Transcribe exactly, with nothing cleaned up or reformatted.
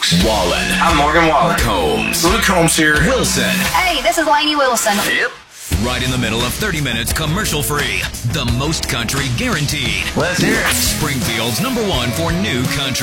Wallen. I'm Morgan Wallen. Combs. Luke Combs here. Wilson. Hey, this is Lainey Wilson. Yep. Right in the middle of thirty minutes commercial free. The most country guaranteed. Let's hear it. Springfield's number one for new country.